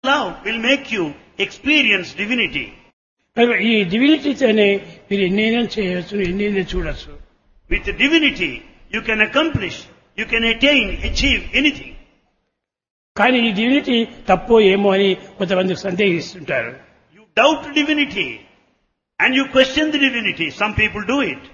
Love will make you experience divinity. కనుక ఈ డివినిటీతోనే మీరు ఎన్నైనా చేయవచ్చు, ఎన్నైనా చూడొచ్చు. With divinity, you can accomplish, you can attain, achieve anything. కానీ ఈ డివినిటీ తప్పో ఏమో అని కొంతమంది సందేహిస్తుంటారు. You doubt divinity and you question the divinity. Some people do it.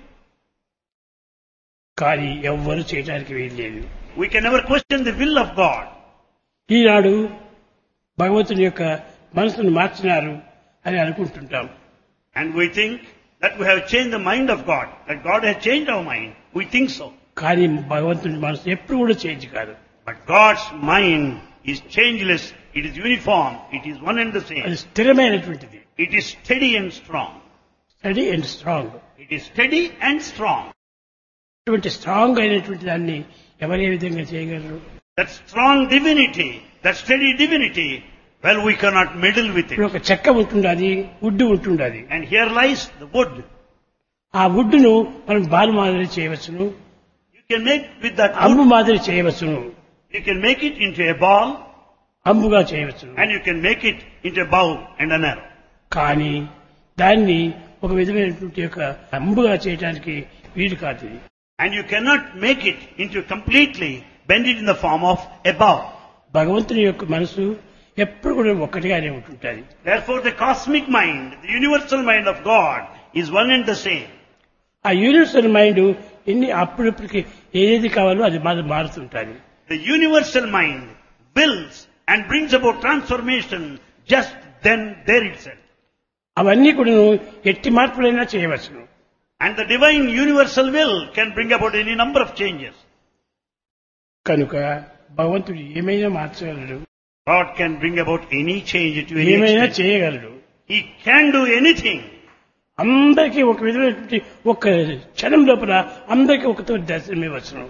కానీ ఎవ్వరు చేయడానికి వీల్లేదు. We can never question the will of God. ఈనాడు భగవంతుని యొక్క మనసును మార్చినారు అని అనుకుంటుంటాం. And we think that we have changed the mind of God, that God has changed our mind. We think so. కానీ భగవంతుని మనసు ఎప్పుడు కూడా చేంజ్ కాదు. But God's mind is changeless, it is uniform, it is one and the అది same. స్థిరమైనటువంటిది. It is steady and strong. Study and strong. It is steady and strong. అటువంటి strong అయినటువంటి దాన్ని ఎవరు ఏ విధంగా చేయగలరు? That strong divinity, that steady divinity, well, we cannot meddle with ఇప్పుడు it. ఒక చెక్క ఉంటుండది, would ఉంటుండది. And here lies the wood. ఆ వుడ్ను మనం బాల్ మాదిరి చేయవచ్చును, You can make with that Ambu wood, మాదిరి చేయవచ్చును, you can make it into a ball, అంబుగా చేయవచ్చును. and you can make it into a bow and an arrow. కానీ దాన్ని ఒక విధమైనటువంటి యొక్క అంబుగా చేయడానికి వీలు కాదు ఇది. And you cannot make it into completely, bend it in the form of a bow. భగవంతుని యొక్క మనసు ఎప్పుడు కూడా ఒక్కటిగానే ఉంటుంటుంది. Therefore the cosmic mind, the universal mind of God is one and the same. ఆ యూనివర్సల్ మైండ్ ఎన్ని అప్పుడప్పటికి ఏది కావాలో అది మారుతుంటుంది. The universal mind wills and brings about transformation just then there itself. అవన్నీ కూడా ఎట్టి మార్పులైనా చేయవచ్చును. And the divine universal will can bring about any number of changes. కనుక భగవంతుడు ఏమైనా మార్చగలడు, God can bring about any change to any ఏమైనా extent. చేయగలడు. He can do anything. అందరికీ ఒక విధమైనటువంటి ఒక క్షణం లోపల అందరికీ ఒకతో దర్శనమే వచ్చును.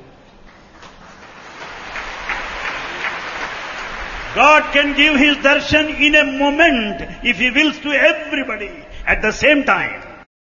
God can give His darshan in a moment if He wills to everybody at the same time.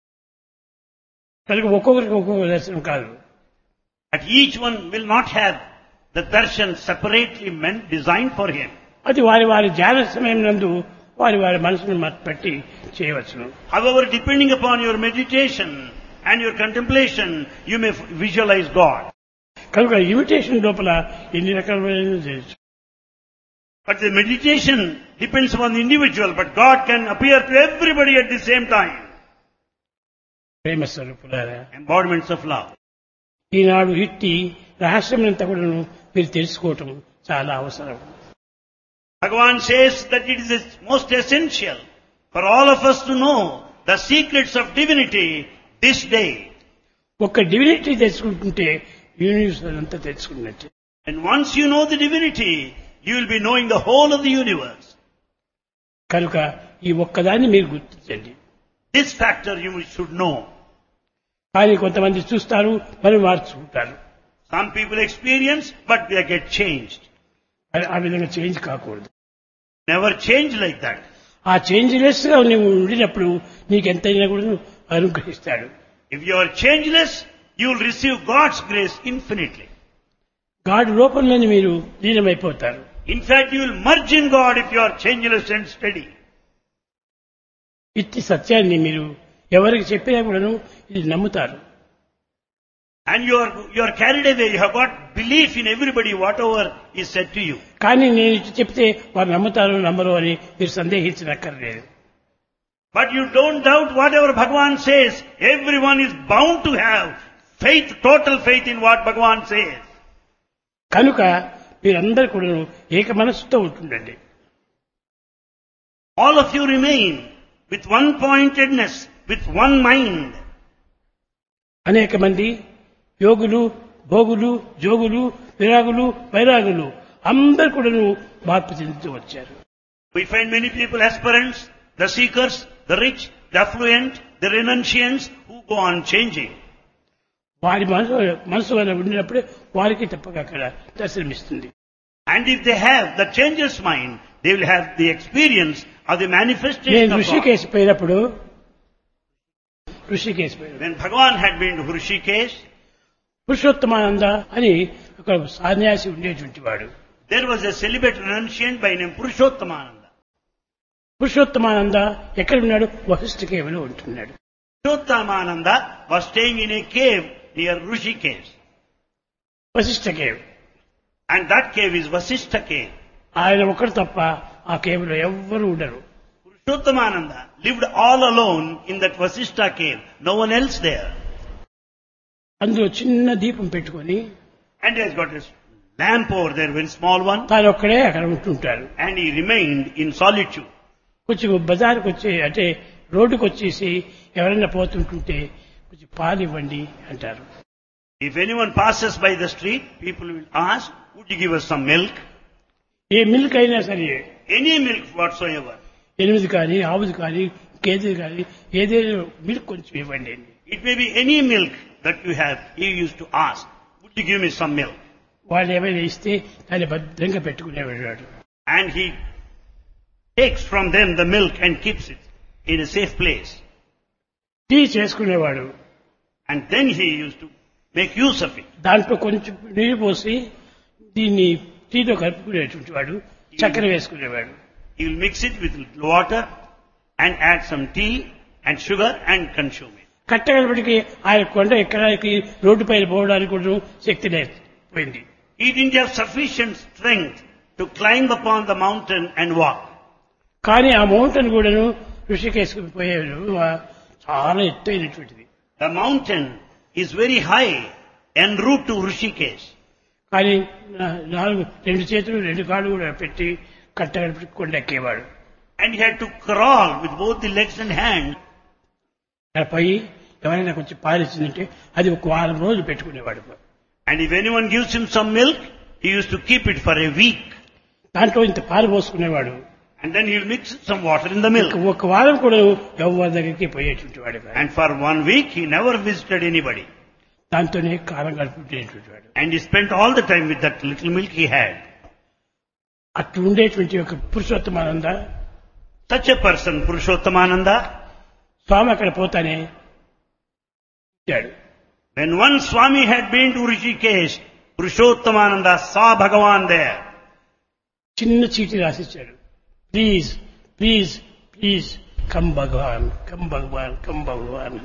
కనుక ఒక్కొక్కరికి ఒక్కొక్క దర్శనం కాదు. But each one will not have the darshan separately meant, designed for him. అది వారి వారి ధ్యాన సమయం నందు వారి వారి మనసును పెట్టి చేయవచ్చును. However, depending upon your meditation and your contemplation, you may visualize God. కనుక ఇమిటేషన్ లోపల ఎన్ని రకాలైన చేయొచ్చు. But the meditation depends upon the individual, but God can appear to everybody at the same time. ప్రేమ స్వరూపులారా, Embodiments of love. ఈనాడు ఇట్టి రహస్యమంతా కూడా మీరు తెలుసుకోవటం చాలా అవసరం. Bhagavan says that it is most essential for all of us to know the secrets of divinity this day. ఒక divinity తెలుసుకుంటుంటే universe అంతా తెలుసుకున్నట్టే. And once you know the divinity, you will be knowing the whole of the universe. కనుక ఈ ఒక్కదాన్ని మీరు గుర్తించండి. This factor you should know. కానీ కొంతమంది చూస్తారు, మరి మార్చుకుంటారు. Some people experience, but they get changed. ఆ విధంగా చేంజ్ కాకూడదు. Never change like that. ఆ చేంజ్లెస్ గా నువ్వు ఉండినప్పుడు నీకెంతైనా కూడా అనుగ్రహిస్తాడు. If you are changeless, you will receive God's grace infinitely. God రూపంలోని మీరు లీనమైపోతారు. In fact, you will merge in God if you are changeless and steady. ఇట్టి సత్యాన్ని మీరు ఎవరికి చెప్పినా కూడాను ఇది నమ్ముతారు. And you are carried away. You have got belief in everybody, whatever is said to you. కానీ నేను ఇటు చెప్తే వారు నమ్ముతారు నమ్మరు అని మీరు సందేహించనక్కర్లేదు. But you don't doubt whatever Bhagavan says. Everyone is bound to have faith, total faith in what Bhagavan says. కనుక మీరందరూ కూడా ఏక మనస్సుతో ఉంటుండండి. All of you remain with one pointedness, with one mind. అనేక మంది యోగులు, భోగులు, జోగులు, విరాగులు, వైరాగులు అందరూ కూడా మార్పు చెందుతూ వచ్చారు. We find many people aspirants, the seekers, the rich, the affluent, the renunciants who go on changing. వారి మనసు వల్ల ఉండినప్పుడే వారికి తప్పక అక్కడ దర్శనమిస్తుంది. And if they have the changeless mind, they will have the experience of the manifestation నేను of God. Rishikesh పోయినప్పుడు When Bhagavan had been to Hrishikesh, Purushottamananda అని ఒక సన్యాసి ఉండేటువంటి వాడు. there was a celibate renunciant by name Purushottamānanda. Purushottamananda ఎక్కడ ఉన్నాడు? వశిష్ఠ కేవలో ఉంటున్నాడు. Purushottomananda was staying in a cave near Rishikesh. Vashishtha cave. And that cave is Vasishtha cave. ఆయన ఒకరు తప్ప ఆ కేవ్లో ఎవ్వరూ ఉండరు. Purushottomananda lived all alone in that Vasishtha cave. No one else there. అందులో చిన్న దీపం పెట్టుకొని And he has got a lamp over there, very small one. తాను ఒక్కడే అక్కడ ఉంటుంటారు. And he remained in solitude. కొంచెం బజార్కి వచ్చి అంటే రోడ్డుకు వచ్చేసి ఎవరైనా పోతుంటుంటే కొంచెం పాలు ఇవ్వండి అంటారు. If anyone passes by the street, people will ask, would you give us some milk? A milk అయినా సరే, Any milk whatsoever. ఎనిమిది కానీ ఆవుది కానీ గేదెది కానీ ఏదైనా మిల్క్ కొంచెం ఇవ్వండి అని. It may be any milk that you have. He used to ask, would you give me some milk? వాళ్ళు ఏమైనా ఇస్తే దాన్ని భద్రంగా పెట్టుకునేవాడు. And he takes from them the milk and keeps it in a safe place. Tea చేసుకునేవాడు. And then he used to make use of it. దాంట్లో కొంచెం నీరు పోసి దీన్ని టీతో కలుపుకునేటువంటి వాడు, చక్కెర వేసుకునేవాడు. He will mix it with water and add some tea and sugar and consume it. కట్టగలపటికి ఆయన కొండ ఎక్కడానికి రోడ్డు పైన పోవడానికి కూడా శక్తి లేకపోయింది. He didn't have sufficient strength to climb upon the mountain and walk. కానీ ఆ మౌంటైన్ కూడాను ఋషికేశ్కి పోయేవాడు చాలా ఎత్తైనటువంటిది. The mountain is very high en route to Rishikesh. కానీ రెండు చేతులు రెండు కాళ్ళు కూడా పెట్టి కట్టగలపటి కొండ ఎక్కేవాడు. And he had to crawl with both the legs and hands. అక్కడ పోయి ఎవరైనా కొంచెం పాలిచ్చిందంటే అది ఒక వారం రోజులు పెట్టుకునేవాడు. And if anyone gives him some milk, he used to keep it for a week. దాంట్లో ఇంత పాలు పోసుకునేవాడు. And then he'll mix some water in the milk. ఒక వారం కూడా ఎవరి దగ్గరికి పోయేటువంటి వాడు. And for 1 week, he never visited anybody. దాంతోనే కాలం గడుపుకునేటువంటి వాడు. And he spent all the time with that little milk he had. అట్లా ఉండేటువంటి ఒక Purushottamananda, Such a person, Purushottomananda, స్వామి అక్కడ పోతానే వచ్చాడు. when one Swami had been to Rishikesh, Purushottomananda saw Bhagavan there. చిన్న చీటి రాసిచ్చాడు. Please please please come Bhagavan, come Bhagavan, come Bhagavan.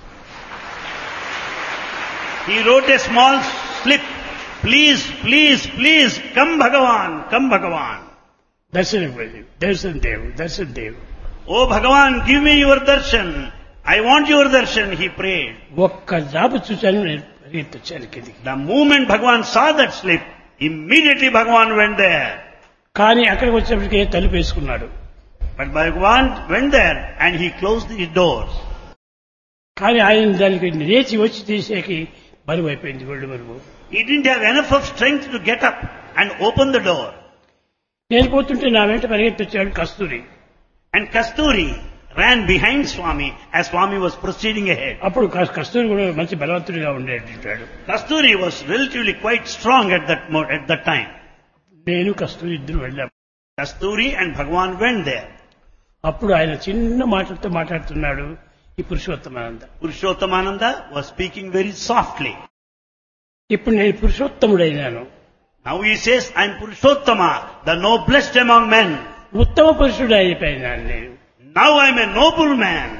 He wrote a small slip, please, please, please, come Bhagavan, come Bhagavan. దర్శనం దర్శనం దేవు, దర్శనం దేవు. Oh Bhagavan, give me your darshan. I want your darshan, he prayed. ఒక్క job చూశాను, నేను పరిగెత్తొచ్చాను కిందికి. The moment Bhagavan saw that slip, immediately Bhagavan went there. కానీ అక్కడికి వచ్చేప్పటికే తలుపు వేసుకున్నాడు. But Bhagavan went there and he closed his doors. కానీ ఆయన దానికి లేచి వచ్చి తీసేకి బరువు అయిపోయింది, ఒళ్ళు బరువు. He didn't have enough of strength to get up and open the door. నేను పోతుంటే నా వెంట పరిగెత్తొచ్చాడు కస్తూరి. And Kasturi ran behind Swami as Swami was proceeding ahead. అప్పుడు కస్తూరి కూడా మంచి బలవంతుడిగా ఉండేటాడు. Kasturi was relatively quite strong at that time. నేను కస్తూరి ఇద్దరు వెళ్ళాం. Kasturi and Bhagavan went there. అప్పుడు ఆయన చిన్న మాటలతో మాట్లాడుతున్నాడు ఈ Purushottamananda. Purushottomananda was speaking very softly. ఇప్పుడు నేను పురుషోత్తముడైనాను. Now he says, I am Purushottama, the noblest among men. ఉత్తమ పురుషుడు అయిపోయినాను నేను Now I am a noble man.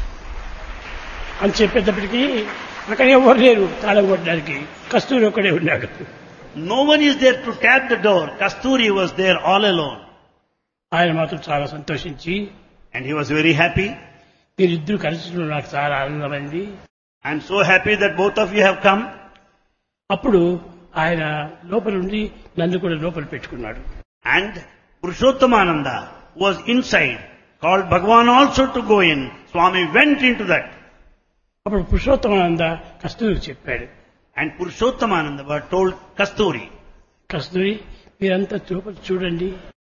అని చెప్పేటప్పటికీ అక్కడ ఎవరు లేరు తాళం కొట్టడానికి. కస్తూరి ఒక్కడే ఉన్నాడు. No one is there to tap the door. Kasturi was there all alone. ఆయన మాత్రం చాలా సంతోషించి, And he was very happy. మీరిద్దరు కలిసి నాకు చాలా ఆనందమైంది. I am so happy that both of you have come. అప్పుడు ఆయన లోపల ఉండి నన్ను కూడా లోపల పెట్టుకున్నాడు. And Purushottomananda was inside, called Bhagavan also to go in. Swami went into that. అప్పుడు పురుషోత్తమానంద కస్తూరికి చెప్పాడు. And Purushottomananda was told Kasturi. కస్తూరి మీరంతా లోపల చూడండి.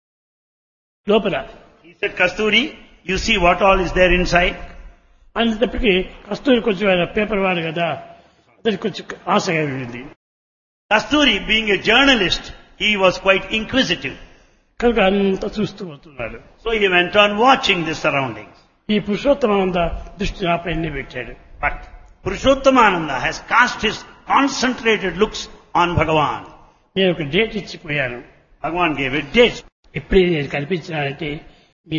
లోపల He said, Kasturi, you see what all is there inside? అనేటప్పటికీ కస్తూరి కొంచెం ఆయన పేపర్ వాడు కదా, అతనికి కొంచెం ఆశగా ఉండింది. Kasturi, being a journalist, he was quite inquisitive. కనుక అంతా చూస్తూ పోతున్నాడు. So he went on watching the surroundings. ఈ పురుషోత్తమానంద దృష్టి నాపై పెట్టాడు. But Purushottomananda has cast his concentrated looks on Bhagavan. నేను ఒక date ఇచ్చిపోయాను. Bhagavan gave a date. ఎప్పుడే నేను కనిపించినానంటే మీ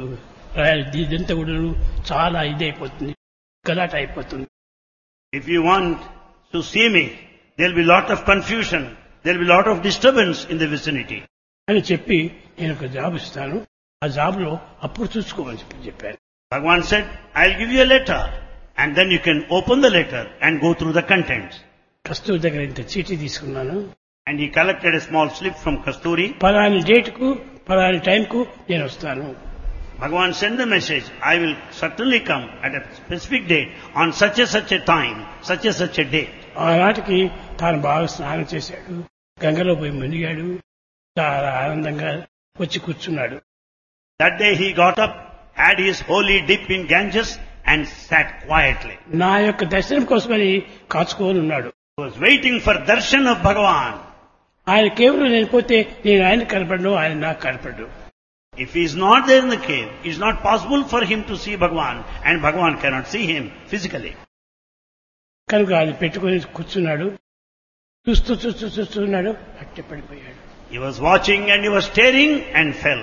ఇదంతా కూడా చాలా ఇదైపోతుంది, గలాట అయిపోతుంది. If you want to see me, there will be lot of confusion, there will be lot of disturbance in the vicinity. అని చెప్పి నేను ఒక జాబ్ ఇస్తాను, ఆ జాబ్ లో అప్పుడు చూసుకోమని చెప్పాను. Bhagavan said, I'll give you a letter and then you can open the letter and go through the contents. కస్తూరి దగ్గర ఇంత చీటీ తీసుకున్నాను, And he collected a small slip from Kasturi. Palani date కు పలాని టైం కు నేను వస్తాను. Bhagavan sent the message, I will certainly come at a specific date on such a time, such a date. ఆనాటికి తాను బాగా స్నానం చేశాడు, గంగలో పోయి మునిగాడు, చాలా ఆనందంగా వచ్చి కూర్చున్నాడు. That day he got up, had his holy dip in Ganges and sat quietly. నా యొక్క దర్శనం కోసమని కాచుకొని ఉన్నాడు. He was waiting for darshan of Bhagavan. ఆయన కేవలం నేను పోతే నేను ఆయన కనపడను, ఆయన నాకు కనపడను. If he is not there in the cave, it is not possible for him to see Bhagavan and Bhagavan cannot see him physically. కనుక ఆయన పెట్టుకొని కూర్చున్నాడు, చూస్తూ చూస్తూ చూస్తున్నాడు, అట్టే పడిపోయాడు. He was watching and he was staring and fell.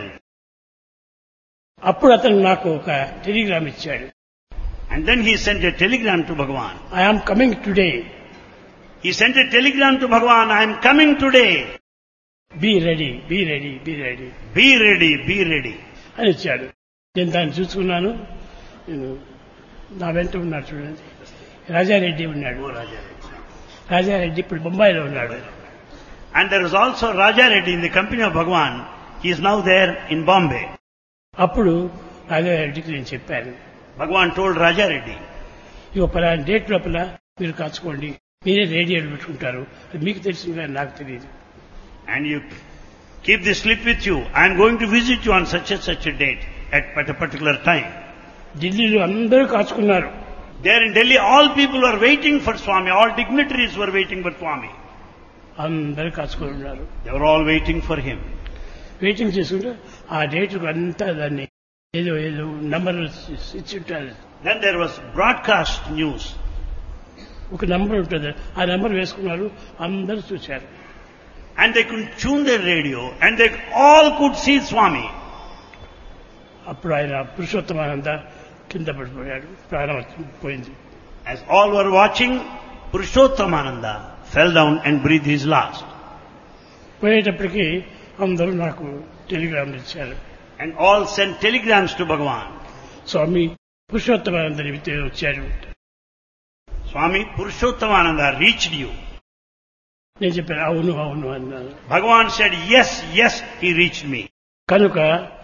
అప్పుడు అతను నాకు ఒక టెలిగ్రామ్ ఇచ్చాడు. And then he sent a telegram to Bhagavan. I am coming today, He sent a telegram to Bhagavan, I am coming today. Be ready, be ready, be ready Be ready, be ready. అని ఇచ్చాడు. నేను దాన్ని చూసుకున్నాను. నేను నా వెంట ఉన్నాడు చూడండి, రాజారెడ్డి ఉన్నాడు. రాజారెడ్డి ఇప్పుడు బొంబాయిలో ఉన్నాడు. And there is also Raja Reddy in the company of Bhagavan. He is now there in Bombay. అప్పుడు రాజారెడ్డికి నేను చెప్పాను, Bhagavan told Raja Reddy, ఇక పలానా డేట్ లోపల మీరు కాచుకోండి, మీరే రేడియోలు పెట్టుకుంటారు, అది మీకు తెలిసింది కానీ నాకు తెలియదు. and you keep this slip with you. I am going to visit you on such a date at a particular time. ఢిల్లీలో అందరూ కాచుకున్నారు. There in Delhi, all people were waiting for Swami. All dignitaries were waiting for Swami. అందరూ కాచుకొని ఉన్నారు. They were all waiting for him. Waiting చేసుకుంటే ఆ డేట్కు అంతా దాన్ని ఏదో ఏదో నంబర్ ఇచ్చి ఉంటారు. Then there was broadcast news. ఒక నంబర్ ఉంటుంది, ఆ నంబర్ వేసుకున్నారు, అందరూ చూశారు. And they could tune their radio and they all could see Swami. అప్పుడు ఆయన పురుషోత్తమానంద కింద పడిపోయాడు, ప్రాణం పోయింది. As all were watching, Purushothamananda fell down and breathed his last. పోయేటప్పటికి అందరూ నాకు టెలిగ్రామ్ ఇచ్చారు. And all sent telegrams to Bhagavan. స్వామి పురుషోత్తమానందని వచ్చారు. Swami Purushothamananda reached you. నేను చెప్పాను అవును అవును అన్నాను. Bhagavan said, yes, yes, he reached me. కనుక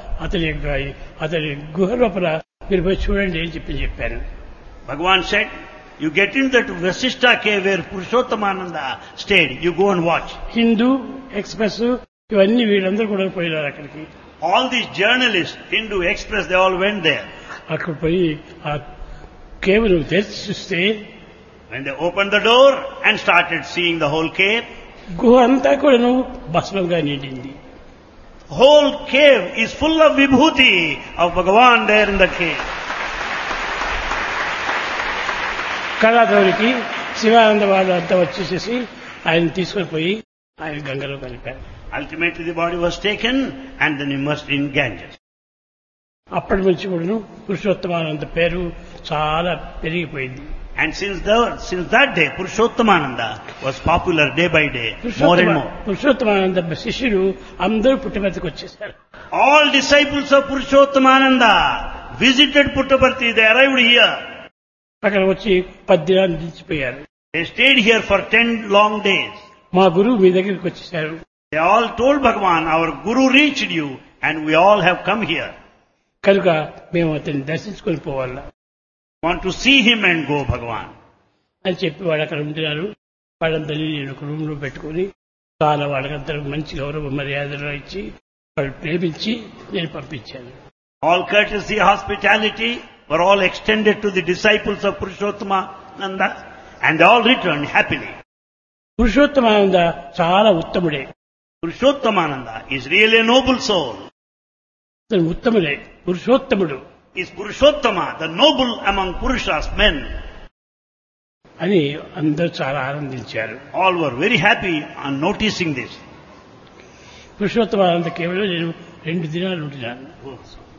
అతని గుహ లోపల మీరు పోయి చూడండి అని చెప్పాను. Bhagavan said, you get into that Vasishtha cave where Purushothamananda stayed. You go and watch. Hindu express ఇవన్నీ వీళ్ళందరూ కూడా పోయినారు అక్కడికి. All these journalists, Hindu Express, they all went there. అక్కడ పోయి ఆ కేవలం తెరిచి చూస్తే When they opened the door and started seeing the whole cave, గుహ అంతా కూడా భస్మంగా నిండింది. whole cave is full of vibhuti of Bhagavan there in the cave. కళాధౌరికి Sivananda వాళ్ళు అంతా వచ్చేసేసి ఆయన తీసుకొని పోయి ఆయన గంగలో కలిపారు. Ultimately the body was taken and then immersed in Ganges. అప్పటి నుంచి కూడా పురుషోత్తమానంద పేరు చాలా పెరిగిపోయింది. And since that day, Purushothamananda was popular day by day, more and more. Purushottamananda శిష్యులు అందరూ పుట్టపర్తికి వచ్చేసారు. All disciples of Purushothamananda visited Puttaparthi. They arrived here. అక్కడ వచ్చి 10 దినాలు నిలిచిపోయారు. They stayed here for 10 long days. మా గురువు మీ దగ్గరికి వచ్చేసారు. They all told Bhagavan, our Guru reached you and we all have come here. కనుక మేము అతన్ని దర్శించుకొని పోవాలా, Want to see him and go, Bhagavan. అని చెప్పి వాళ్ళు అక్కడ ఉంటున్నారు. వాళ్ళందరినీ నేను ఒక రూమ్ లో పెట్టుకుని చాలా వాళ్ళకందరూ మంచి గౌరవ మర్యాదలు ఇచ్చి వాళ్ళు ప్రేమించి నేను పంపించాను. All courtesy, hospitality were all extended to the disciples of Purushothamananda and they all returned happily. Purushottamananda చాలా ఉత్తముడే. Purushothamananda is really a noble soul. అతను ఉత్తముడే, పురుషోత్తముడు Is Purushottama, the noble among Purushas, men. అని అందరూ చాలా ఆనందించారు. All were very happy on noticing this. Purushottamananda కేవలం నేను 2 దినాలు ఉంటున్నాను.